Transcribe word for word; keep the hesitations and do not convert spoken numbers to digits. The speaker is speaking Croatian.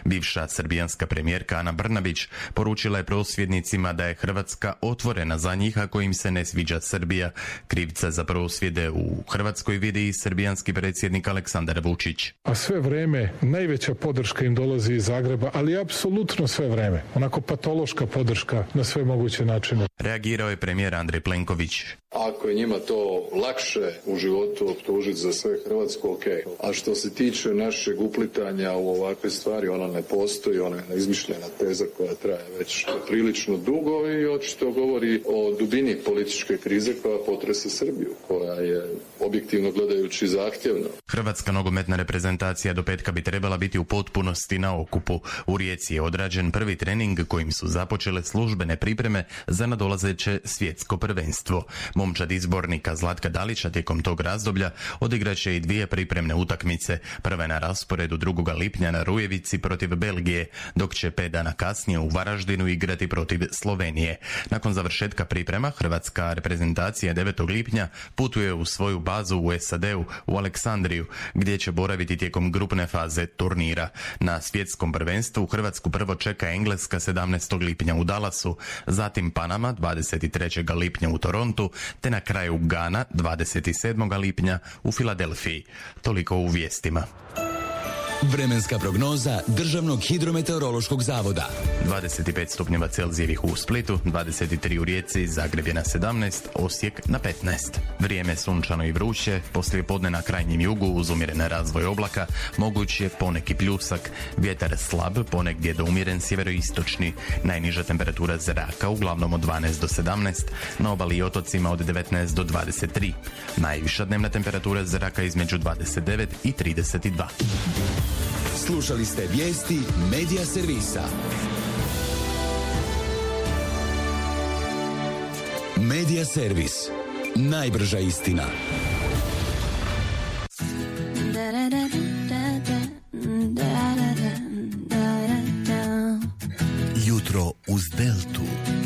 Bivša srbijanska premijerka Ana Brnabić poručila je prosvjednicima da je Hrvatska otvorena za njih ako im se ne sviđa Srbija. Krivca za prosvjede u Hrvatskoj vidi i srbijanski predsjednik Aleksandar Vučić. A sve vreme najveća podrška im dolazi iz Zagreba, ali apsolutno sve vreme. Onako patološka podrška na sve moguće načine. Reagirao je premijer Andrej Plenković. Ako je njima to lakše u životu optužiti za sve Hrvatsko, ok. A što se tiče našeg uplitanja u ovakve stvari, ona ne postoji, ona je izmišljena teza koja traje već prilično dugo i očito govori o dubini političke krize koja potrese Srbiju, koja je objektivno gledajući zahtjevna. Hrvatska nogometna reprezentacija do petka bi trebala biti u potpunosti na okupu. U Rijeci je odrađen prvi trening kojim su započele službene pripreme za nadolazeće svjetsko prvenstvo. Momčad izbornika Zlatka Dalića tijekom tog razdoblja odigraće i dvije pripremne utakmice. Prva je na rasporedu drugoga lipnja na Rujevici protiv Belgije, dok će pet dana kasnije u Varaždinu igrati protiv Slovenije. Nakon završetka priprema, hrvatska reprezentacija devetog lipnja putuje u svoju bazu u S A D-u u Aleksandriju, gdje će boraviti tijekom grupne faze turnira. Na svjetskom prvenstvu Hrvatsku prvo čeka Engleska sedamnaestog lipnja u Dallasu, zatim Panama dvadeset trećeg lipnja u Torontu, te na kraju Gana dvadeset sedmog lipnja u Filadelfiji. Toliko u vijestima. Vremenska prognoza Državnog hidrometeorološkog zavoda. dvadeset pet stupnjeva Celzijevih u Splitu, dvadeset tri u Rijeci, Zagreb je na sedamnaest, Osijek na petnaest. Vrijeme sunčano i vruće, poslije podne na krajnjem jugu uz umjeren razvoj oblaka, moguć je poneki pljusak, vjetar slab, ponegdje do umjeren sjeveroistočni, najniža temperatura zraka uglavnom od dvanaest do sedamnaest, na obali i otocima od devetnaest do dvadeset tri. Najviša dnevna temperatura zraka između dvadeset devet i trideset dva. Slušali ste vijesti Medija servisa. Medija servis. Najbrža istina.